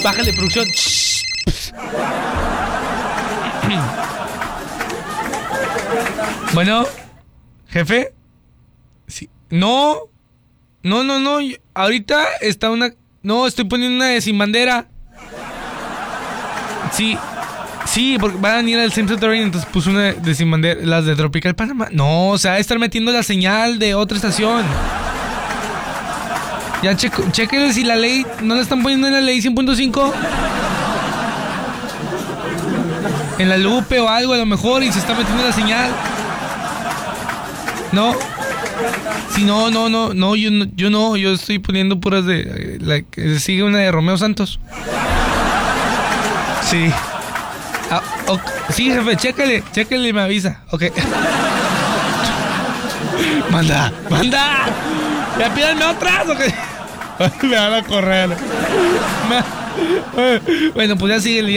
Bájale, producción. Bueno, jefe. Sí. No. Ahorita está una... No, estoy poniendo una de Sin Bandera. Sí, porque van a ir al Same Terrain, entonces puse una de Sin Bandera, las de Tropical Panamá. No, o sea, estar metiendo la señal de otra estación. Ya chequenle si la ley no la están poniendo en la ley 100.5. En la Lupe o algo a lo mejor y se está metiendo la señal. No. Sí, no, yo estoy poniendo puras de sigue una de Romeo Santos. Sí. Sí, jefe, chécale y me avisa. Ok. Manda. Ya pídanme otras, ok. Me van a correr. Bueno, pues ya sigue.